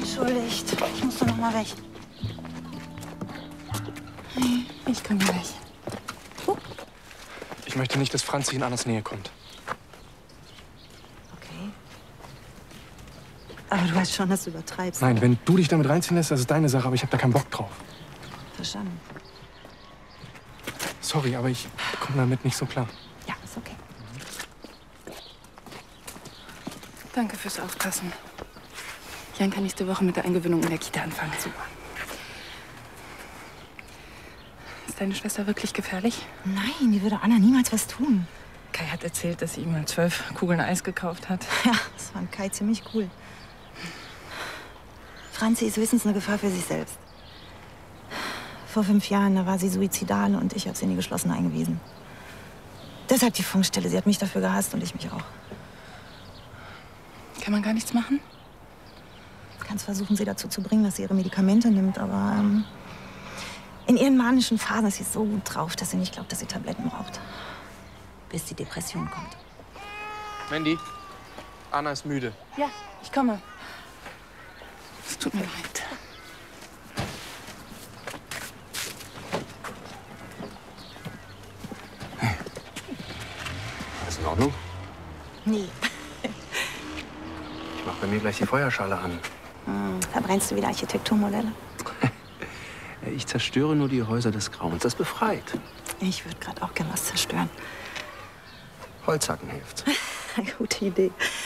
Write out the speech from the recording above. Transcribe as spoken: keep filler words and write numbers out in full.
Entschuldigt, ich muss doch noch mal weg. Hey, ich komme gleich. Oh. Ich möchte nicht, dass Franzi in Annas Nähe kommt. Okay. Aber du weißt schon, dass du übertreibst. Nein, wenn du dich damit reinziehen lässt, das ist deine Sache, aber ich habe da keinen Bock drauf. Verstanden. Sorry, aber ich komme damit nicht so klar. Ja, ist okay. Danke fürs Aufpassen. Jan kann nächste Woche mit der Eingewöhnung in der Kita anfangen. Super. Ist deine Schwester wirklich gefährlich? Nein, die würde Anna niemals was tun. Kai hat erzählt, dass sie ihm mal zwölf Kugeln Eis gekauft hat. Ja, das fand Kai ziemlich cool. Franzi ist höchstens eine Gefahr für sich selbst. Vor fünf Jahren, da war sie suizidal und ich habe sie in die geschlossene eingewiesen. Deshalb die Funkstelle. Sie hat mich dafür gehasst und ich mich auch. Kann man gar nichts machen? Du kannst versuchen, sie dazu zu bringen, dass sie ihre Medikamente nimmt, aber ähm, in ihren manischen Phasen ist sie so gut drauf, dass sie nicht glaubt, dass sie Tabletten braucht. Bis die Depression kommt. Mandy, Anna ist müde. Ja, ich komme. Es tut mir leid. Hey. Alles in Ordnung? Nee. Ich mach bei mir gleich die Feuerschale an. Hm, verbrennst du wieder Architekturmodelle? Ich zerstöre nur die Häuser des Grauens. Das befreit. Ich würde gerade auch gerne was zerstören. Holzhacken hilft. Gute Idee.